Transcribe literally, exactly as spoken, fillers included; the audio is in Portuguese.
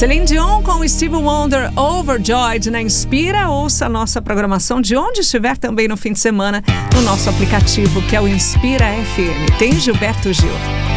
Celine Dion com Stevie Wonder, Overjoyed na Inspira. Ouça a nossa programação de onde estiver também no fim de semana no nosso aplicativo, que é o Inspira F M. Tem Gilberto Gil.